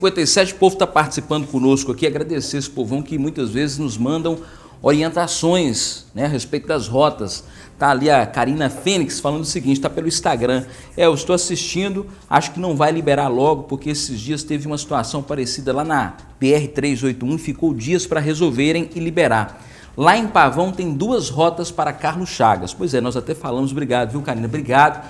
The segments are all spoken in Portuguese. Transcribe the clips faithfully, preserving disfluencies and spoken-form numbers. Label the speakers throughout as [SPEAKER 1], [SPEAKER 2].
[SPEAKER 1] cinquenta e sete, o povo está participando conosco aqui, agradecer esse povão que muitas vezes nos mandam orientações, né, a respeito das rotas. Tá ali a Karina Fênix falando o seguinte, está pelo Instagram. É, eu estou assistindo, acho que não vai liberar logo, porque esses dias teve uma situação parecida lá na P R trezentos e oitenta e um, ficou dias para resolverem e liberar. Lá em Pavão tem duas rotas para Carlos Chagas. Pois é, nós até falamos, obrigado, viu, Karina? Obrigado.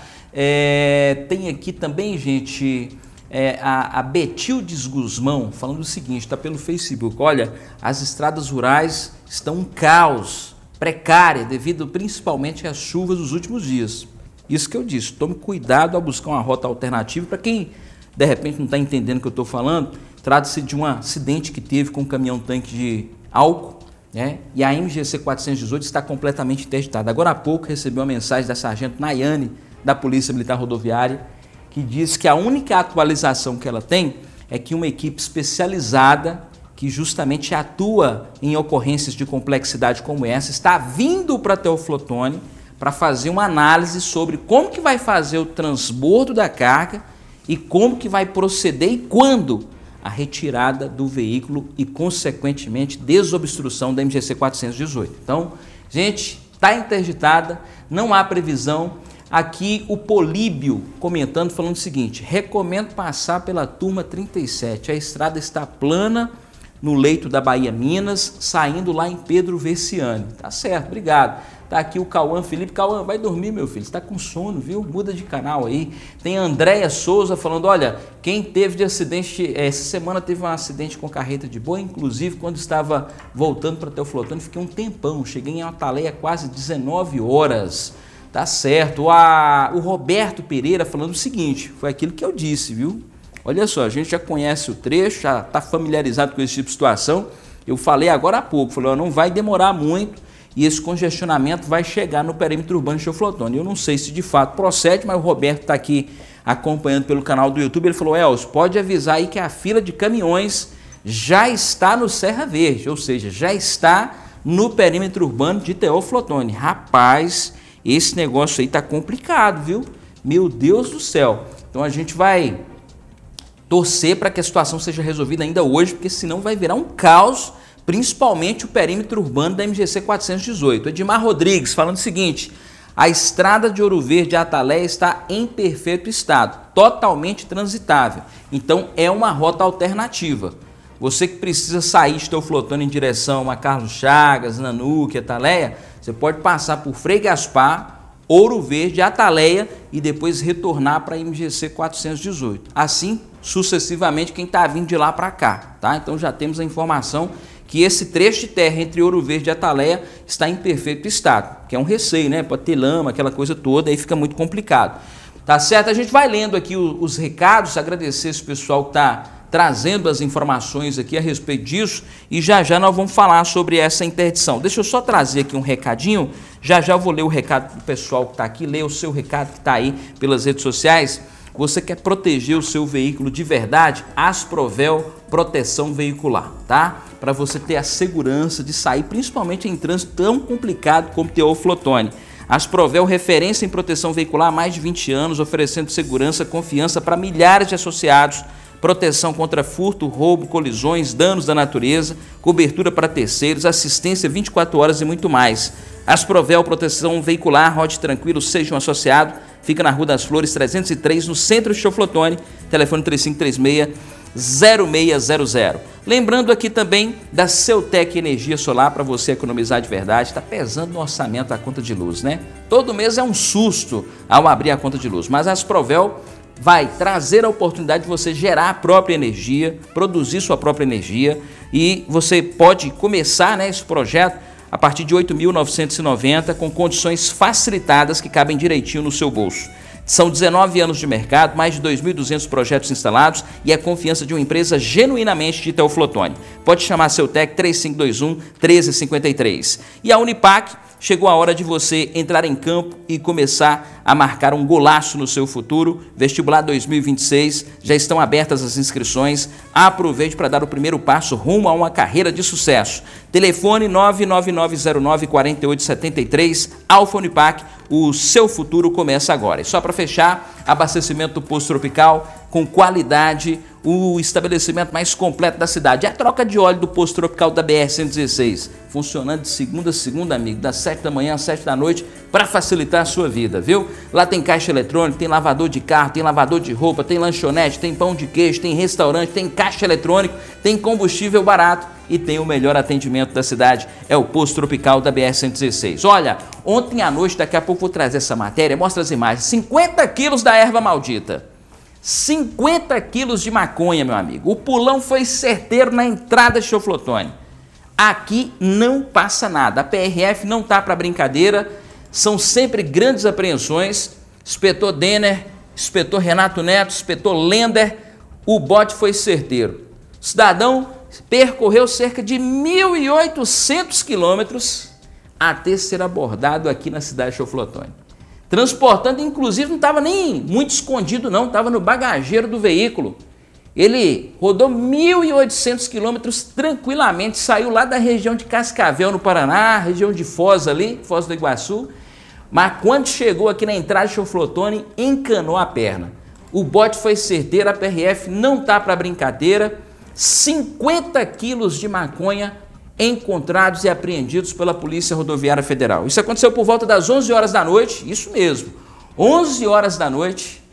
[SPEAKER 1] É, tem aqui também, gente... É, a, a Betildes Guzmão falando o seguinte, está pelo Facebook, olha, as estradas rurais estão um caos, precária, devido principalmente às chuvas dos últimos dias. Isso que eu disse, tome cuidado ao buscar uma rota alternativa. Para quem de repente não está entendendo o que eu estou falando, trata-se de um acidente que teve com um caminhão-tanque de álcool, né? E a M G C quatrocentos e dezoito está completamente interditada. Agora há pouco recebi uma mensagem da sargento Nayane, da Polícia Militar Rodoviária, que diz que a única atualização que ela tem é que uma equipe especializada, que justamente atua em ocorrências de complexidade como essa, está vindo para Teoflotone para fazer uma análise sobre como que vai fazer o transbordo da carga e como que vai proceder e quando a retirada do veículo e, consequentemente, desobstrução da M G C quatrocentos e dezoito. Então, gente, está interditada, não há previsão. Aqui o Políbio comentando, falando o seguinte, recomendo passar pela turma trinta e sete, a estrada está plana no leito da Bahia Minas, saindo lá em Pedro Veciani. Tá certo, obrigado. Tá aqui o Cauã Felipe, Cauã, vai dormir, meu filho, você tá com sono, viu? Muda de canal aí. Tem a Andréia Souza falando, olha, quem teve de acidente, essa semana teve um acidente com carreta de boi, inclusive quando estava voltando para Teoflotone, fiquei um tempão, cheguei em Ataleia quase dezenove horas. Tá certo. A, o Roberto Pereira falando o seguinte, foi aquilo que eu disse, viu? Olha só, a gente já conhece o trecho, já está familiarizado com esse tipo de situação. Eu falei agora há pouco, falei, ó, não vai demorar muito e esse congestionamento vai chegar no perímetro urbano de Teoflotone. Eu não sei se de fato procede, mas o Roberto está aqui acompanhando pelo canal do YouTube. Ele falou, Elcio, pode avisar aí que a fila de caminhões já está no Serra Verde, ou seja, já está no perímetro urbano de Teoflotone. Rapaz... esse negócio aí tá complicado, viu? Meu Deus do céu. Então a gente vai torcer para que a situação seja resolvida ainda hoje, porque senão vai virar um caos, principalmente o perímetro urbano da M G C quatrocentos e dezoito. Edmar Rodrigues falando o seguinte, a estrada de Ouro Verde a Ataleia está em perfeito estado, totalmente transitável. Então é uma rota alternativa. Você que precisa sair de Teoflotone em direção a Carlos Chagas, Nanuque, Ataleia, você pode passar por Frei Gaspar, Ouro Verde, Ataleia e depois retornar para a M G C quatrocentos e dezoito. Assim, sucessivamente, quem está vindo de lá para cá, tá? Então já temos a informação que esse trecho de terra entre Ouro Verde e Ataleia está em perfeito estado, que é um receio, né? Pode ter lama, aquela coisa toda, aí fica muito complicado. Tá certo? A gente vai lendo aqui os recados, agradecer esse pessoal que está trazendo as informações aqui a respeito disso e já já nós vamos falar sobre essa interdição. Deixa eu só trazer aqui um recadinho, já já eu vou ler o recado do pessoal que está aqui, ler o seu recado que está aí pelas redes sociais. Você quer proteger o seu veículo de verdade? Asprovel Proteção Veicular, tá? Para você ter a segurança de sair, principalmente em trânsito tão complicado como Teoflotone. Asprovel, referência em proteção veicular há mais de vinte anos, oferecendo segurança, confiança para milhares de associados, proteção contra furto, roubo, colisões, danos da natureza, cobertura para terceiros, assistência vinte e quatro horas e muito mais. Asprovel Proteção Veicular, rode tranquilo, seja um associado, fica na Rua das Flores trezentos e três, no centro de Teoflotone, telefone três cinco três seis, zero seis zero zero. Lembrando aqui também da Ceutec Energia Solar, para você economizar de verdade, está pesando no orçamento a conta de luz, né? Todo mês é um susto ao abrir a conta de luz, mas a Asprovel vai trazer a oportunidade de você gerar a própria energia, produzir sua própria energia e você pode começar, né, esse projeto a partir de oito mil novecentos e noventa com condições facilitadas que cabem direitinho no seu bolso. São dezenove anos de mercado, mais de dois mil e duzentos projetos instalados e a confiança de uma empresa genuinamente de Teoflotone. Pode chamar seu Tec três cinco dois um, um três cinco três. E a Unipac, chegou a hora de você entrar em campo e começar a marcar um golaço no seu futuro. Vestibular dois mil e vinte e seis, já estão abertas as inscrições. Aproveite para dar o primeiro passo rumo a uma carreira de sucesso. Telefone nove nove nove zero nove quatro oito sete três, Alfa Unipac, o seu futuro começa agora. E só para fechar, abastecimento do Posto Tropical com qualidade, o estabelecimento mais completo da cidade. É a troca de óleo do posto tropical da B R cento e dezesseis, funcionando de segunda a segunda, amigo, das sete da manhã às sete da noite, para facilitar a sua vida, viu? Lá tem caixa eletrônica, tem lavador de carro, tem lavador de roupa, tem lanchonete, tem pão de queijo, tem restaurante, tem caixa eletrônico, tem combustível barato e tem o melhor atendimento da cidade. É o posto tropical da B R cento e dezesseis. Olha, ontem à noite, daqui a pouco vou trazer essa matéria, mostra as imagens, cinquenta quilos da erva maldita. cinquenta quilos de maconha, meu amigo. O pulão foi certeiro na entrada de Teoflotone. Aqui não passa nada. A P R F não tá para brincadeira. São sempre grandes apreensões. Inspetor Denner, inspetor Renato Neto, inspetor Lender. O bote foi certeiro. O cidadão percorreu cerca de mil e oitocentos quilômetros até ser abordado aqui na cidade de Teoflotone. Transportando, inclusive, não estava nem muito escondido não, estava no bagageiro do veículo. Ele rodou mil e oitocentos quilômetros tranquilamente, saiu lá da região de Cascavel, no Paraná, região de Foz ali, Foz do Iguaçu, mas quando chegou aqui na entrada de Teoflotone, encanou a perna. O bote foi certeiro, a P R F não está para brincadeira, cinquenta quilos de maconha encontrados e apreendidos pela Polícia Rodoviária Federal. Isso aconteceu por volta das onze horas da noite, isso mesmo, onze horas da noite,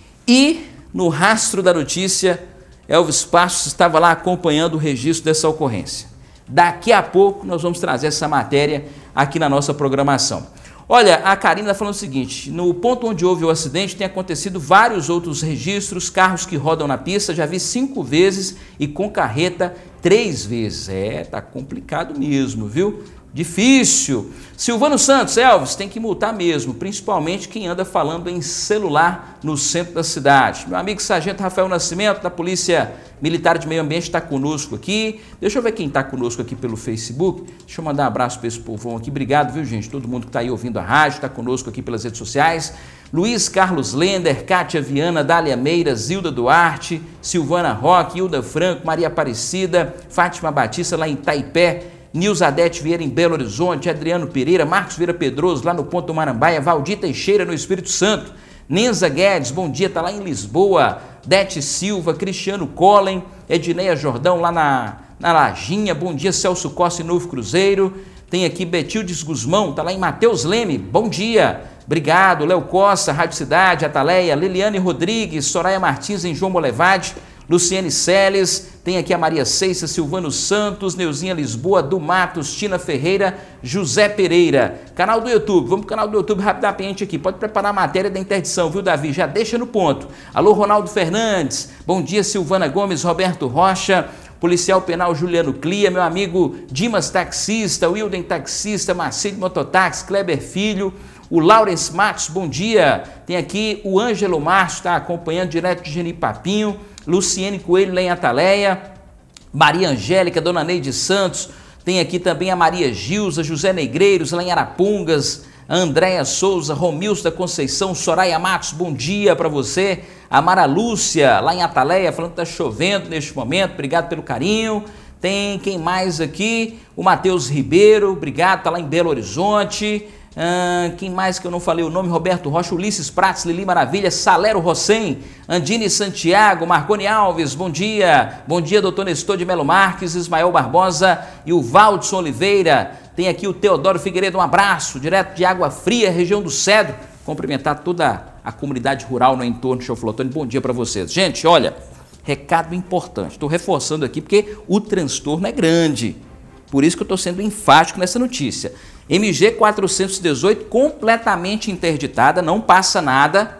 [SPEAKER 1] e no rastro da notícia, Elvis Passos estava lá acompanhando o registro dessa ocorrência. Daqui a pouco nós vamos trazer essa matéria aqui na nossa programação. Olha, a Karina está falando o seguinte, no ponto onde houve o acidente tem acontecido vários outros registros, carros que rodam na pista, já vi cinco vezes e com carreta três vezes. É, tá complicado mesmo, viu? Difícil. Silvano Santos, Elvis, tem que multar mesmo, principalmente quem anda falando em celular no centro da cidade. Meu amigo Sargento Rafael Nascimento, da Polícia Militar de Meio Ambiente, está conosco aqui. Deixa eu ver quem está conosco aqui pelo Facebook. Deixa eu mandar um abraço para esse povão aqui. Obrigado, viu, gente? Todo mundo que está aí ouvindo a rádio, está conosco aqui pelas redes sociais. Luiz Carlos Lender, Kátia Viana, Dália Meira, Zilda Duarte, Silvana Roque, Hilda Franco, Maria Aparecida, Fátima Batista lá em Itaipé, Nilzadete Vieira em Belo Horizonte, Adriano Pereira, Marcos Vieira Pedroso lá no Ponto do Marambaia, Valdir Teixeira no Espírito Santo, Nenza Guedes, bom dia, tá lá em Lisboa, Dete Silva, Cristiano Collen, Edneia Jordão lá na, na Lajinha, bom dia, Celso Costa em Novo Cruzeiro, tem aqui Betildes Guzmão, tá lá em Mateus Leme, bom dia, obrigado, Léo Costa, Rádio Cidade, Ataleia, Liliane Rodrigues, Soraya Martins em João Molevade, Luciene Celes, tem aqui a Maria Ceissa, Silvano Santos, Neuzinha Lisboa, do Matos, Tina Ferreira, José Pereira. Canal do YouTube, vamos pro canal do YouTube rapidamente aqui, pode preparar a matéria da interdição, viu, Davi? Já deixa no ponto. Alô, Ronaldo Fernandes, bom dia, Silvana Gomes, Roberto Rocha, Policial Penal Juliano Clia, meu amigo Dimas Taxista, Wilden Taxista, Marcelo Mototáxi, Kleber Filho, o Laurence Matos, bom dia. Tem aqui o Ângelo Márcio, está acompanhando direto de Genipapinho, Luciene Coelho lá em Ataleia, Maria Angélica, Dona Neide Santos, tem aqui também a Maria Gilza, José Negreiros lá em Arapungas, a Andréia Souza, Romilson da Conceição, Soraya Matos, bom dia para você, a Mara Lúcia lá em Ataleia, falando que está chovendo neste momento, obrigado pelo carinho. Tem quem mais aqui? O Matheus Ribeiro, obrigado, está lá em Belo Horizonte. Ah, quem mais que eu não falei o nome? Roberto Rocha, Ulisses Prates, Lili Maravilha, Salero Rossem, Andine Santiago, Marconi Alves, bom dia. Bom dia, doutor Nestor de Melo Marques, Ismael Barbosa e o Valdson Oliveira. Tem aqui o Teodoro Figueiredo, um abraço, direto de Água Fria, região do Cedro. Cumprimentar toda a comunidade rural no entorno de Teoflotone. Bom dia para vocês. Gente, olha, recado importante. Estou reforçando aqui porque o transtorno é grande. Por isso que eu estou sendo enfático nessa notícia. M G quatrocentos e dezoito completamente interditada, não passa nada,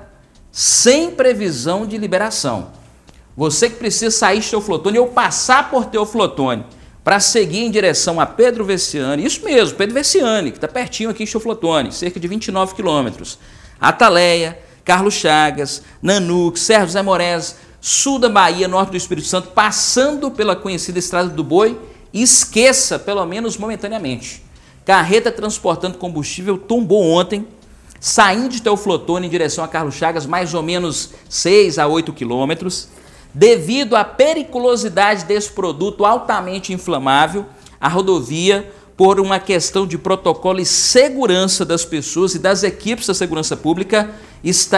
[SPEAKER 1] sem previsão de liberação. Você que precisa sair de Teoflotone ou passar por Teoflotone para seguir em direção a Pedro Vessiani, isso mesmo, Pedro Vessiani, que está pertinho aqui em Teoflotone, cerca de vinte e nove quilômetros. Ataleia, Carlos Chagas, Nanuque, Serra José Morés, sul da Bahia, norte do Espírito Santo, passando pela conhecida Estrada do Boi, esqueça, pelo menos momentaneamente. Carreta transportando combustível tombou ontem, saindo de Teoflotone em direção a Carlos Chagas, mais ou menos seis a oito quilômetros. Devido à periculosidade desse produto altamente inflamável, a rodovia, por uma questão de protocolo e segurança das pessoas e das equipes da segurança pública, está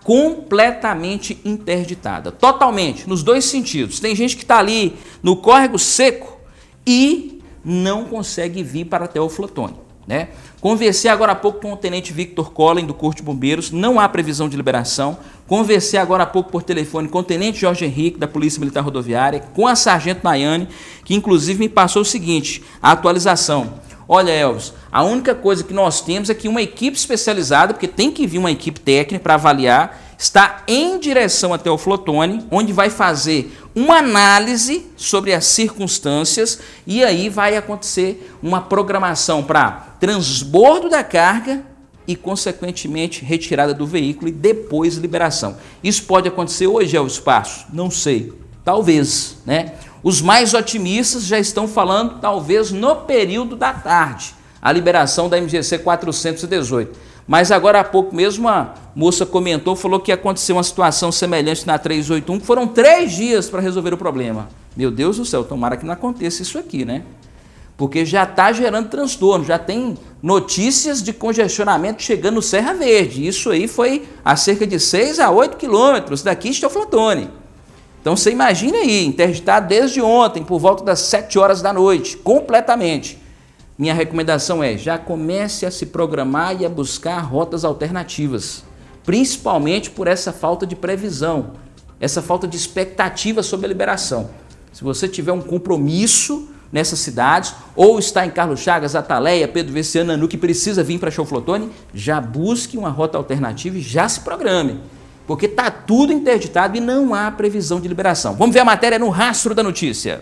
[SPEAKER 1] completamente interditada, totalmente, nos dois sentidos. Tem gente que está ali no córrego seco e não consegue vir para Teoflotone, né? Conversei agora há pouco com o tenente Victor Collen, do Corpo de Bombeiros, não há previsão de liberação. Conversei agora há pouco por telefone com o tenente Jorge Henrique, da Polícia Militar Rodoviária, com a sargento Nayane, que inclusive me passou o seguinte, a atualização. Olha, Elvis, a única coisa que nós temos é que uma equipe especializada, porque tem que vir uma equipe técnica para avaliar, está em direção a Teoflotone, onde vai fazer uma análise sobre as circunstâncias e aí vai acontecer uma programação para transbordo da carga e, consequentemente, retirada do veículo e depois liberação. Isso pode acontecer hoje, Elvis Passos? Não sei. Talvez, né? Os mais otimistas já estão falando, talvez, no período da tarde, a liberação da M G C quatrocentos e dezoito. Mas agora há pouco mesmo a moça comentou, falou que aconteceu uma situação semelhante na trezentos e oitenta e um, que foram três dias para resolver o problema. Meu Deus do céu, tomara que não aconteça isso aqui, né? Porque já está gerando transtorno, já tem notícias de congestionamento chegando no Serra Verde. Isso aí foi a cerca de seis a oito quilômetros daqui de Teoflotone. Então você imagina aí, interditado desde ontem, por volta das sete horas da noite, completamente. Minha recomendação é, já comece a se programar e a buscar rotas alternativas, principalmente por essa falta de previsão, essa falta de expectativa sobre a liberação. Se você tiver um compromisso nessas cidades, ou está em Carlos Chagas, Ataleia, Pedro Veciano, Nanuque, que precisa vir para Teoflotone, já busque uma rota alternativa e já se programe. Porque está tudo interditado e não há previsão de liberação. Vamos ver a matéria no Rastro da Notícia.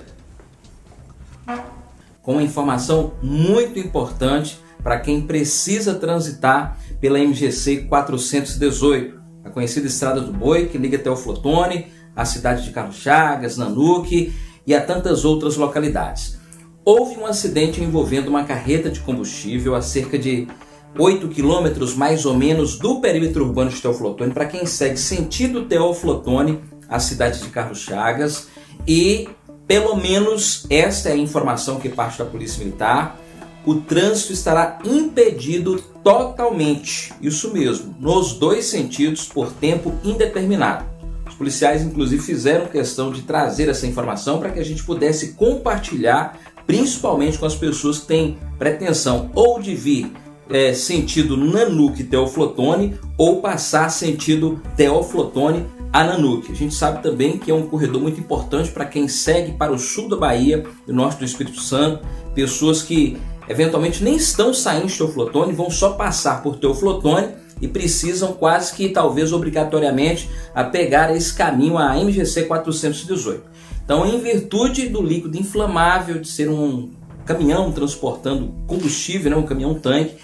[SPEAKER 1] Com uma informação muito importante para quem precisa transitar pela M G C quatrocentos e dezoito, a conhecida Estrada do Boi, que liga Teoflotone, a cidade de Carlos Chagas, Nanuque e a tantas outras localidades. Houve um acidente envolvendo uma carreta de combustível a cerca de oito quilômetros mais ou menos do perímetro urbano de Teoflotone, para quem segue sentido Teoflotone, a cidade de Carlos Chagas, e pelo menos esta é a informação que parte da Polícia Militar, o trânsito estará impedido totalmente, isso mesmo, nos dois sentidos por tempo indeterminado. Os policiais inclusive fizeram questão de trazer essa informação para que a gente pudesse compartilhar, principalmente com as pessoas que têm pretensão ou de vir É, sentido Nanuque Teoflotone ou passar sentido Teoflotone a Nanuque. A gente sabe também que é um corredor muito importante para quem segue para o sul da Bahia, do norte do Espírito Santo, pessoas que eventualmente nem estão saindo de Teoflotone, vão só passar por Teoflotone e precisam quase que talvez obrigatoriamente a pegar esse caminho, a M G C quatrocentos e dezoito. Então, em virtude do líquido inflamável, de ser um caminhão transportando combustível, né, um caminhão-tanque,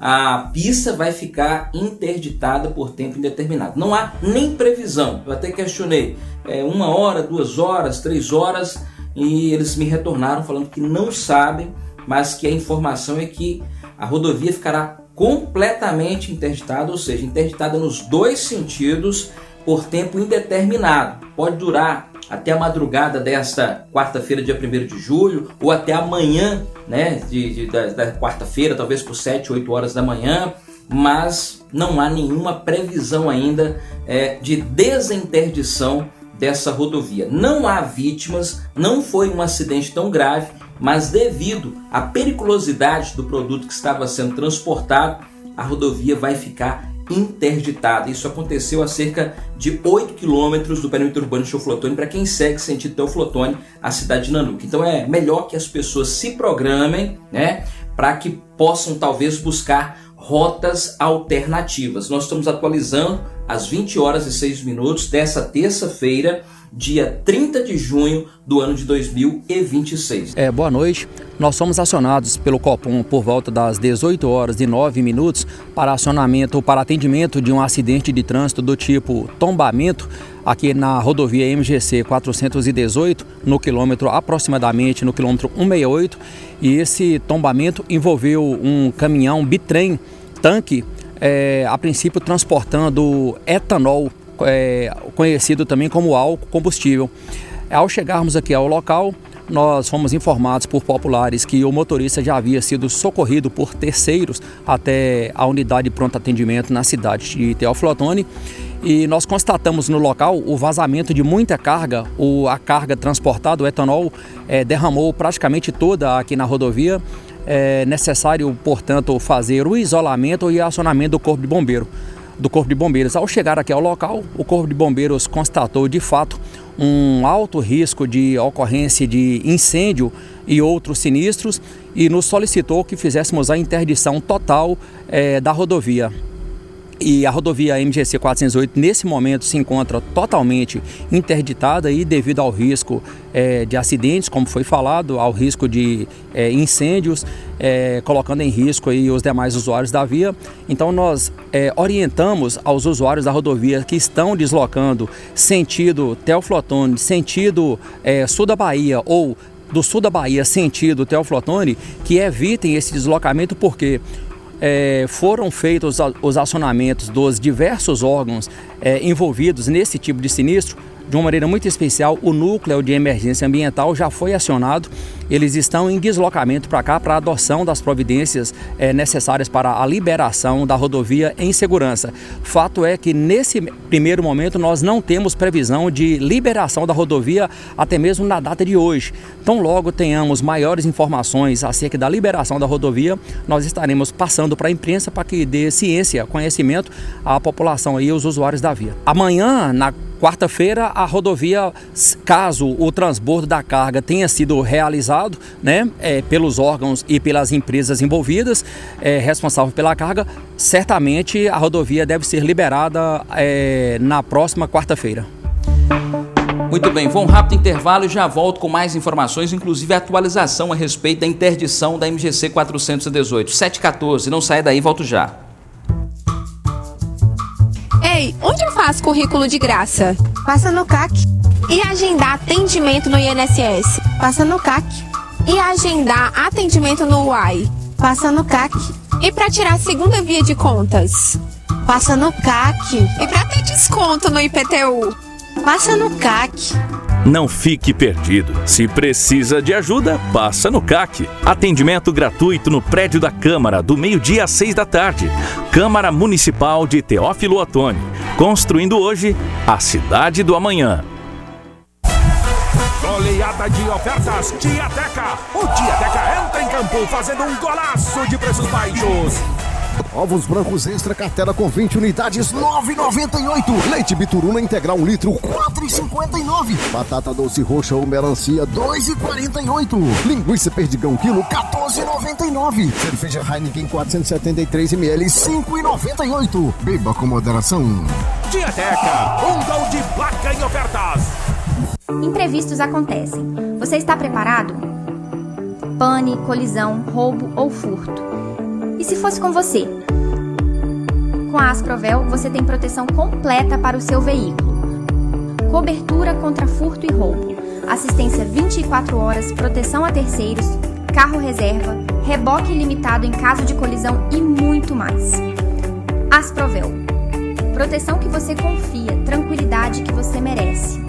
[SPEAKER 1] a pista vai ficar interditada por tempo indeterminado. Não há nem previsão. Eu até questionei, é, uma hora, duas horas, três horas, e eles me retornaram falando que não sabem, mas que a informação é que a rodovia ficará completamente interditada, ou seja, interditada nos dois sentidos por tempo indeterminado. Pode durar até a madrugada desta quarta-feira, dia primeiro de julho, ou até amanhã, né, de, de, da, da quarta-feira, talvez por sete, oito horas da manhã, mas não há nenhuma previsão ainda é, de desinterdição dessa rodovia. Não há vítimas, não foi um acidente tão grave, mas devido à periculosidade do produto que estava sendo transportado, a rodovia vai ficar interditada. Isso aconteceu a cerca de oito quilômetros do perímetro urbano de Teoflotone, para quem segue sentido Teoflotone, a cidade de Nanuque. Então é melhor que as pessoas se programem, né, para que possam talvez buscar rotas alternativas. Nós estamos atualizando às vinte horas e seis minutos dessa terça-feira, dia trinta de junho do ano de dois mil e vinte e seis.
[SPEAKER 2] É, boa noite. Nós somos acionados pelo Copom por volta das dezoito horas e nove minutos para acionamento, para atendimento de um acidente de trânsito do tipo tombamento aqui na rodovia M G C quatrocentos e dezoito, no quilômetro aproximadamente no quilômetro cento e sessenta e oito, e esse tombamento envolveu um caminhão bitrem tanque, é, a princípio transportando etanol, É, conhecido também como álcool combustível. Ao chegarmos aqui ao local, nós fomos informados por populares que o motorista já havia sido socorrido por terceiros até a unidade de pronto atendimento na cidade de Teoflotone, e nós constatamos no local o vazamento de muita carga. O, a carga transportada, o etanol, é, derramou praticamente toda aqui na rodovia. É necessário, portanto, fazer o isolamento e acionamento do Corpo de Bombeiro. do Corpo de Bombeiros. Ao chegar aqui ao local, o Corpo de Bombeiros constatou de fato um alto risco de ocorrência de incêndio e outros sinistros e nos solicitou que fizéssemos a interdição total eh, da rodovia. E a rodovia M G C quatrocentos e oito nesse momento se encontra totalmente interditada e devido ao risco é, de acidentes, como foi falado, ao risco de é, incêndios, é, colocando em risco aí os demais usuários da via. Então nós é, orientamos aos usuários da rodovia que estão deslocando sentido Teoflotone, sentido é, sul da Bahia ou do sul da Bahia sentido Teoflotone, que evitem esse deslocamento porque É, foram feitos os acionamentos dos diversos órgãos é, envolvidos nesse tipo de sinistro. De uma maneira muito especial, o núcleo de emergência ambiental já foi acionado. Eles estão em deslocamento para cá para a adoção das providências é, necessárias para a liberação da rodovia em segurança. Fato é que nesse primeiro momento nós não temos previsão de liberação da rodovia até mesmo na data de hoje. Então logo tenhamos maiores informações acerca da liberação da rodovia, nós estaremos passando para a imprensa para que dê ciência, conhecimento à população e aos usuários da via. Amanhã, na quarta-feira, a rodovia, caso o transbordo da carga tenha sido realizado, né, é, pelos órgãos e pelas empresas envolvidas, é, responsáveis pela carga, certamente a rodovia deve ser liberada é, na próxima quarta-feira.
[SPEAKER 1] Muito bem, vou um rápido intervalo e já volto com mais informações, inclusive a atualização a respeito da interdição da M G C quatrocentos e dezoito. sete e quatorze, não saia daí, volto já.
[SPEAKER 3] Ei, onde eu faço currículo de graça?
[SPEAKER 4] Passa no C A C.
[SPEAKER 3] E agendar atendimento no I N S S?
[SPEAKER 4] Passa no C A C.
[SPEAKER 3] E agendar atendimento no U A I?
[SPEAKER 4] Passa no C A C.
[SPEAKER 3] E para tirar a segunda via de contas?
[SPEAKER 4] Passa no C A C.
[SPEAKER 3] E para ter desconto no I P T U?
[SPEAKER 4] Passa no C A C.
[SPEAKER 5] Não fique perdido. Se precisa de ajuda, passa no C A C. Atendimento gratuito no prédio da Câmara, do meio-dia às seis da tarde. Câmara Municipal de Teófilo Otoni. Construindo hoje a cidade do amanhã.
[SPEAKER 6] Goleada de ofertas Tiateca. O Tiateca entra em campo fazendo um golaço de preços baixos.
[SPEAKER 7] Ovos brancos extra cartela com vinte unidades, nove reais e noventa e oito centavos. Leite Bituruna integral um litro, quatro reais e cinquenta e nove centavos. Batata doce roxa ou melancia, dois reais e quarenta e oito centavos. Linguiça perdigão quilo, quatorze reais e noventa e nove centavos. Cerveja Heineken quatrocentos e setenta e três mililitros, cinco reais e noventa e oito centavos. Beba com moderação.
[SPEAKER 6] Tiateca, um gol de placa em ofertas.
[SPEAKER 8] Imprevistos acontecem. Você está preparado? Pane, colisão, roubo ou furto. E se fosse com você? Com a Asprovel, você tem proteção completa para o seu veículo. Cobertura contra furto e roubo, assistência vinte e quatro horas, proteção a terceiros, carro reserva, reboque ilimitado em caso de colisão e muito mais. Asprovel. Proteção que você confia, tranquilidade que você merece.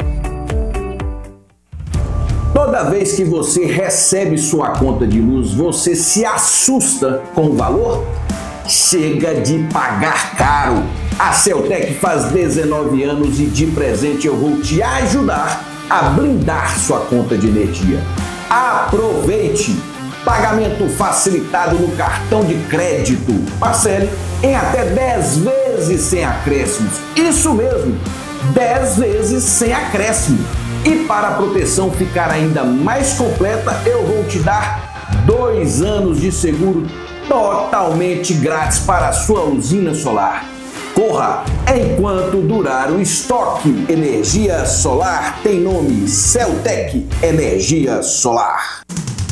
[SPEAKER 9] Toda vez que você recebe sua conta de luz, você se assusta com o valor? Chega de pagar caro! A Celtec faz dezenove anos e de presente eu vou te ajudar a blindar sua conta de energia. Aproveite! Pagamento facilitado no cartão de crédito. Parcele em até dez vezes sem acréscimos. Isso mesmo, dez vezes sem acréscimo. E para a proteção ficar ainda mais completa, eu vou te dar dois anos de seguro totalmente grátis para a sua usina solar. Corra enquanto durar o estoque. Energia solar tem nome: Celtec Energia Solar.